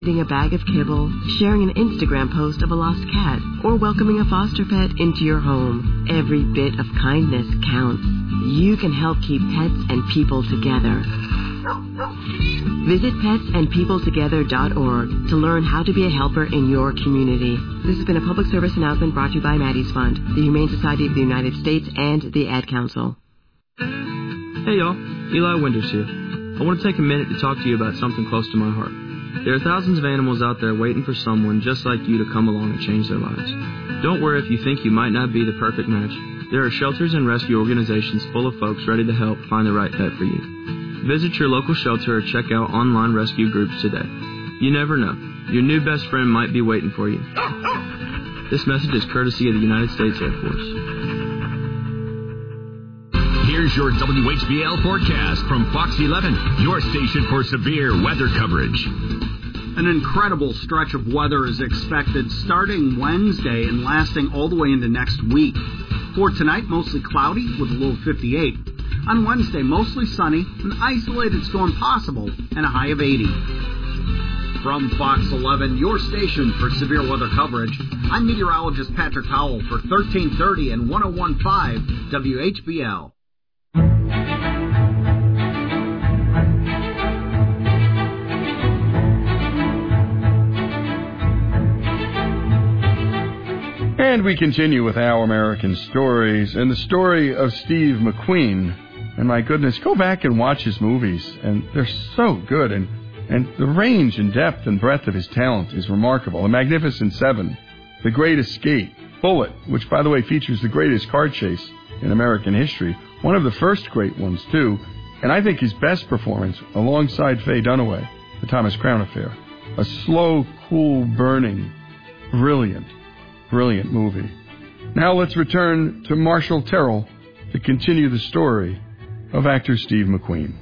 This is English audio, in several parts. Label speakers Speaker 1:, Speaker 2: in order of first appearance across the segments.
Speaker 1: Eating a bag of kibble, sharing an Instagram post of a lost cat, or welcoming a foster pet into your home. Every bit of kindness counts. You can help keep pets and people together. Visit petsandpeopletogether.org to learn how to be a helper in your community. This has been a public service announcement brought to you by Maddie's Fund, the Humane Society of the United States, and the Ad Council.
Speaker 2: Hey y'all, Eli Winters here. I want to take a minute to talk to you about something close to my heart. There are thousands of animals out there waiting for someone just like you to come along and change their lives. Don't worry if you think you might not be the perfect match. There are shelters and rescue organizations full of folks ready to help find the right pet for you. Visit your local shelter or check out online rescue groups today. You never know. Your new best friend might be waiting for you. This message is courtesy of the United States Air Force.
Speaker 3: Here's your WHBL forecast from Fox 11, your station for severe weather coverage.
Speaker 4: An incredible stretch of weather is expected starting Wednesday and lasting all the way into next week. For tonight, mostly cloudy with a low of 58. On Wednesday, mostly sunny, an isolated storm possible, and a high of 80. From Fox 11, your station for severe weather coverage, I'm meteorologist Patrick Howell for 1330 and 101.5 WHBL.
Speaker 5: And we continue with Our American Stories and the story of Steve McQueen. And my goodness, go back and watch his movies, and they're so good. And the range and depth and breadth of his talent is remarkable. The Magnificent Seven, The Great Escape, Bullet, which, by the way, features the greatest car chase in American history. One of the first great ones, too. And I think his best performance, alongside Faye Dunaway, The Thomas Crown Affair. A slow, cool, burning, brilliant movie. Now let's return to Marshall Terrell to continue the story of actor Steve McQueen.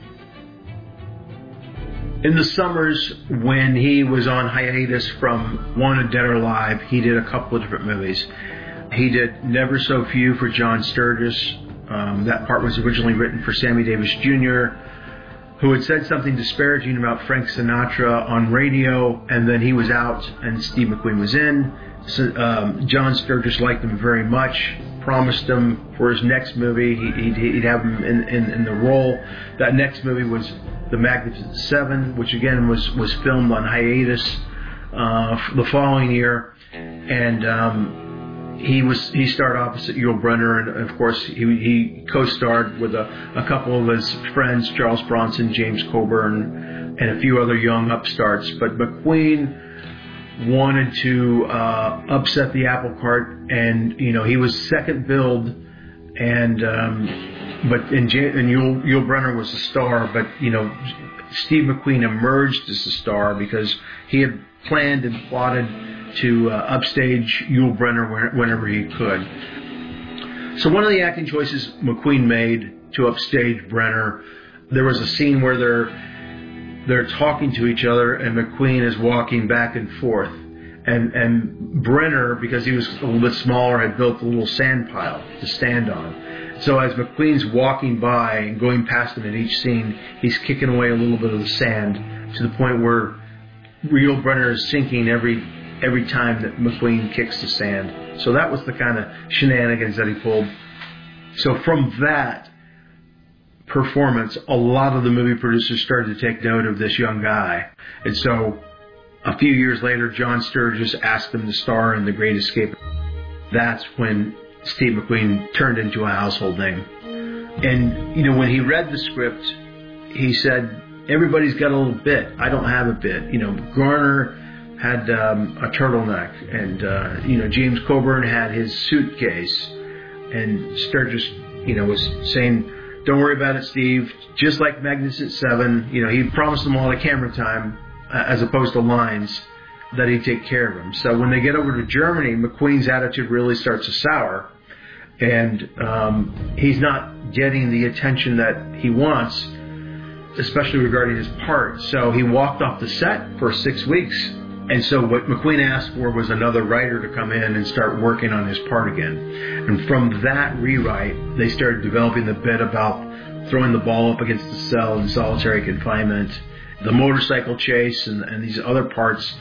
Speaker 6: In the summers when he was on hiatus from Wanted Dead or Alive, he did a couple of different movies. He did Never So Few for John Sturgis. That part was originally written for Sammy Davis Jr., who had said something disparaging about Frank Sinatra on radio, and then he was out and Steve McQueen was in. So, John Sturgis liked him very much, promised him for his next movie he'd have him in the role. That next movie was The Magnificent Seven, which again was filmed on hiatus the following year, and he starred opposite Yul Brynner, and of course he co-starred with a couple of his friends, Charles Bronson, James Coburn, and a few other young upstarts. But McQueen wanted to upset the apple cart, and he was second billed, and Yul Brynner was a star, but Steve McQueen emerged as a star because he had planned and plotted to upstage Yul Brynner whenever he could. So one of the acting choices McQueen made to upstage Brynner, there was a scene where they're talking to each other, and McQueen is walking back and forth. And Brynner, because he was a little bit smaller, had built a little sand pile to stand on. So as McQueen's walking by and going past him in each scene, he's kicking away a little bit of the sand to the point where Yul Brynner is sinking every time that McQueen kicks the sand. So that was the kind of shenanigans that he pulled. So from that performance, a lot of the movie producers started to take note of this young guy. And so a few years later, John Sturgis asked him to star in The Great Escape. That's when Steve McQueen turned into a household name. And, when he read the script, he said, everybody's got a little bit. I don't have a bit. Garner had a turtleneck, and, James Coburn had his suitcase. And Sturgis, was saying, don't worry about it, Steve. Just like Magnificent Seven, he promised them a lot of camera time as opposed to lines that he'd take care of them. So when they get over to Germany, McQueen's attitude really starts to sour, and he's not getting the attention that he wants, especially regarding his part. So he walked off the set for 6 weeks. And so what McQueen asked for was another writer to come in and start working on his part again. And from that rewrite, they started developing the bit about throwing the ball up against the cell in solitary confinement the motorcycle chase and these other parts